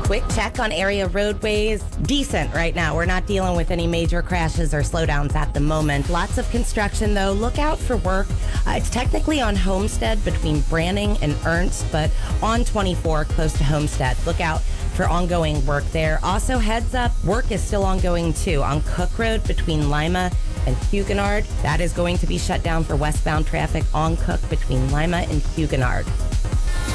Quick check on area roadways. Decent right now. We're not dealing with any major crashes or slowdowns at the moment. Lots of construction, though. Look out for work. It's technically on Homestead between Branning and Ernst, but on 24 close to Homestead. Look out for ongoing work there. Also, heads up, work is still ongoing, too, on Cook Road between Lima and Huguenard. That is going to be shut down for westbound traffic on Cook between Lima and Huguenard.